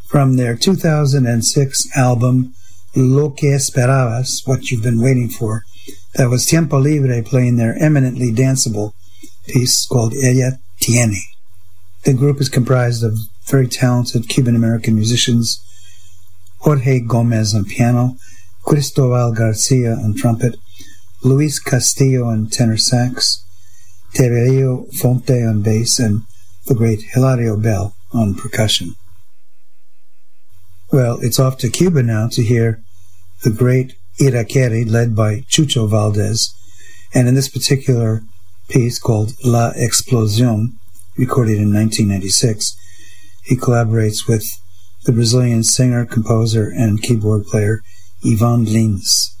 from their 2006 album Lo Que Esperabas, What You've Been Waiting For. That was Tiempo Libre playing their eminently danceable piece called Ella Tiene. The group is comprised of very talented Cuban-American musicians: Jorge Gomez on piano, Cristobal Garcia on trumpet, Luis Castillo on tenor sax, Teverio Fonte on bass, and the great Hilario Bell on percussion. Well, it's off to Cuba now to hear the great Iraquere, led by Chucho Valdez, and in this particular piece called La Explosión, recorded in 1996, he collaborates with the Brazilian singer, composer, and keyboard player Ivan Lins.